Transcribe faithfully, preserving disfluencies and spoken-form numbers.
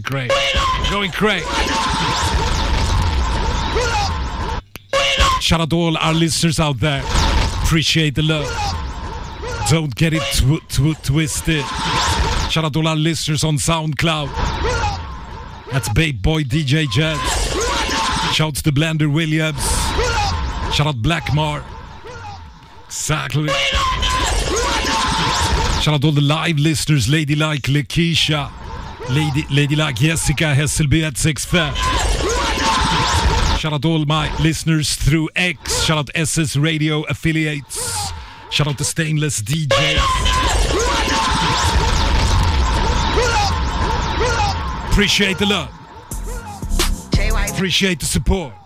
great. Going great. Shout out to all our listeners out there. Appreciate the love. Don't get it tw- tw- twisted. Shout out to all our listeners on SoundCloud. That's Babe Boy D J Jets. Shout out to Blender Williams. Shout out Blackmar. Exactly. Shout out to all the live listeners. Ladylike Lakeisha. Lady, Ladylike Jessica Hesselby at six five. Shout out to all my listeners through X. Shout out S S Radio affiliates. Shout out to Stainless D Js. Appreciate the love. Appreciate the support.